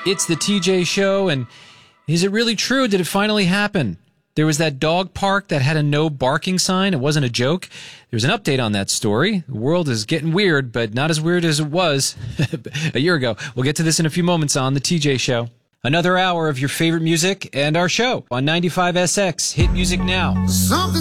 It's the TJ Show, and is it really true? Did it finally happen? There was that dog park that had a no barking sign. It wasn't a joke. There's an update on that story. The world is getting weird, but not as weird as it was a year ago. We'll get to this in a few moments on the TJ Show. Another hour of your favorite music and our show on 95SX. Hit music now. Something